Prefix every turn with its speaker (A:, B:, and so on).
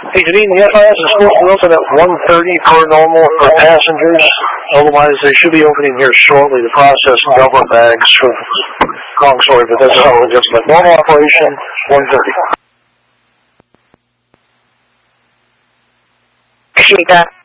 A: Hey, Janine, the FIS is supposed to open at 1:30 per normal for passengers. Otherwise, they should be opening here shortly to process government bags for long story, but that's how it is. But normal operation, 1:30.
B: Appreciate that.